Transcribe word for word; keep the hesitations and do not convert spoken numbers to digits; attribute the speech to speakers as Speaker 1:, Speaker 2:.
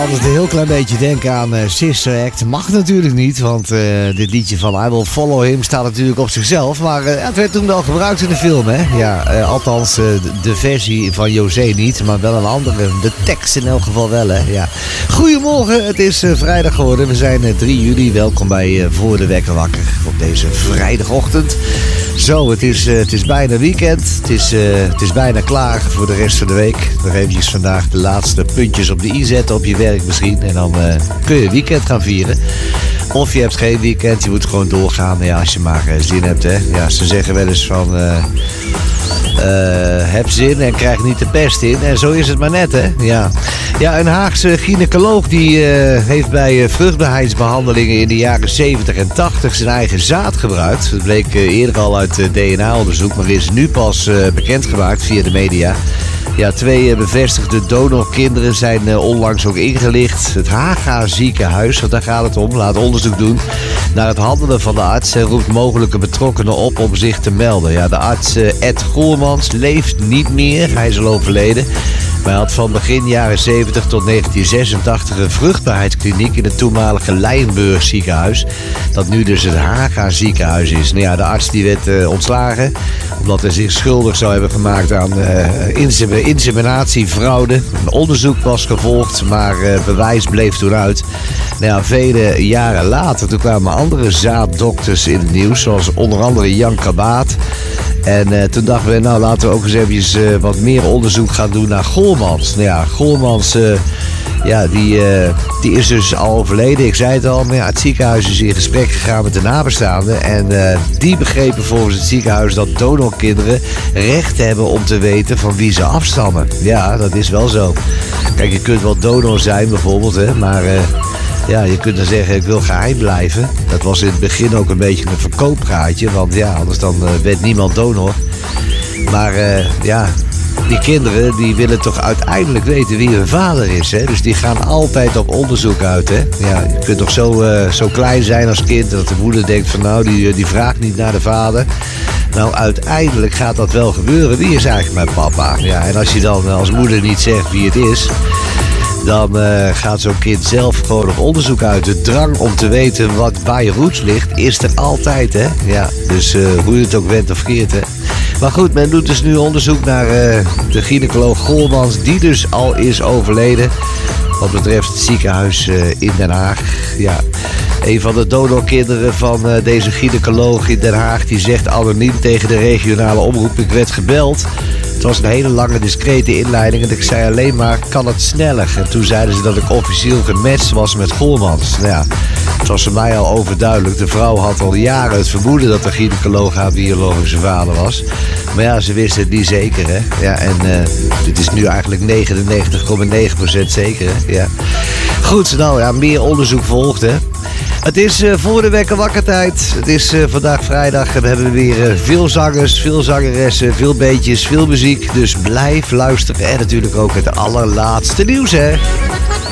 Speaker 1: altijd een heel klein beetje denken aan uh, Sister Act. Mag natuurlijk niet, want uh, dit liedje van I Will Follow Him staat natuurlijk op zichzelf. Maar uh, het werd toen wel gebruikt in de film, hè. Ja, uh, althans uh, de versie van José niet, maar wel een andere. De tekst in elk geval wel, hè. Ja. Goedemorgen, het is uh, vrijdag geworden. We zijn uh, drie juli. Welkom bij uh, Voor de Wekker Wakker op deze vrijdagochtend. Zo, het is, uh, het is bijna weekend. Het is, uh, het is bijna klaar voor de rest van de week. Nog eventjes vandaag de laatste puntjes op de i zetten op je werk misschien. En dan uh, kun je weekend gaan vieren. Of je hebt geen weekend, je moet gewoon doorgaan. Ja, als je maar uh, zin hebt, hè. Ja, ze zeggen wel eens van... Uh, Uh, heb zin en krijg niet de pest in. En zo is het maar net, hè. Ja, ja een Haagse gynaecoloog die uh, heeft bij uh, vruchtbaarheidsbehandelingen in de jaren zeventig en tachtig zijn eigen zaad gebruikt. Dat bleek uh, eerder al uit uh, D N A-onderzoek, maar is nu pas uh, bekendgemaakt via de media. Ja, twee uh, bevestigde donorkinderen zijn uh, onlangs ook ingelicht. Het Haga ziekenhuis, want daar gaat het om, laat onderzoek doen naar het handelen van de arts en roept mogelijke betrokkenen op om zich te melden. Ja, de arts uh, Ed Goormans leeft niet meer, hij is al overleden. Maar hij had van begin jaren zeventig tot negentien zesentachtig een vruchtbaarheidskliniek in het toenmalige Lijnburg ziekenhuis. Dat nu dus het Haga ziekenhuis is. Nou ja, de arts die werd uh, ontslagen omdat hij zich schuldig zou hebben gemaakt aan uh, insem- inseminatiefraude. Een onderzoek was gevolgd, maar uh, bewijs bleef toen uit. Nou ja, vele jaren later toen kwamen andere zaaddokters in het nieuws, zoals onder andere Jan Kabaat. En uh, toen dachten we, nou laten we ook eens even uh, wat meer onderzoek gaan doen naar Goormans. Nou ja, Goormans, uh, ja, die, uh, die is dus al overleden. Ik zei het al, maar ja, het ziekenhuis is in gesprek gegaan met de nabestaanden. En uh, die begrepen volgens het ziekenhuis dat donorkinderen recht hebben om te weten van wie ze afstammen. Ja, dat is wel zo. Kijk, je kunt wel donor zijn bijvoorbeeld, hè, maar... Uh, Ja, je kunt dan zeggen, ik wil geheim blijven. Dat was in het begin ook een beetje een verkooppraatje. Want ja, anders dan uh, werd niemand donor. Maar uh, ja, die kinderen die willen toch uiteindelijk weten wie hun vader is. Hè? Dus die gaan altijd op onderzoek uit. Hè? Ja, je kunt toch zo, uh, zo klein zijn als kind dat de moeder denkt van nou, die, die vraagt niet naar de vader. Nou, uiteindelijk gaat dat wel gebeuren. Wie is eigenlijk mijn papa? Ja, en als je dan als moeder niet zegt wie het is... dan uh, gaat zo'n kind zelf gewoon op onderzoek uit. De drang om te weten wat, waar je roots ligt, is er altijd, hè. Ja, dus uh, hoe je het ook bent of keert, hè. Maar goed, men doet dus nu onderzoek naar uh, de gynaecoloog Goormans, die dus al is overleden. Wat betreft het ziekenhuis uh, in Den Haag. Ja, een van de donorkinderen van uh, deze gynaecoloog in Den Haag, die zegt anoniem tegen de regionale omroep, ik werd gebeld. Het was een hele lange, discrete inleiding en ik zei alleen maar, kan het sneller? En toen zeiden ze dat ik officieel gematcht was met Goormans. Nou ja, het was voor mij al overduidelijk. De vrouw had al jaren het vermoeden dat de gynaecoloog haar biologische vader was. Maar ja, ze wisten het niet zeker, hè. Ja, en uh, dit is nu eigenlijk negenennegentig komma negen procent zeker, hè. Ja. Goed, nou ja, meer onderzoek volgt, hè. Het is uh, voor de wekker wakkertijd. Het is uh, vandaag vrijdag en we hebben weer uh, veel zangers, veel zangeressen, veel beetjes, veel muziek. Dus blijf luisteren en natuurlijk ook het allerlaatste nieuws, hè.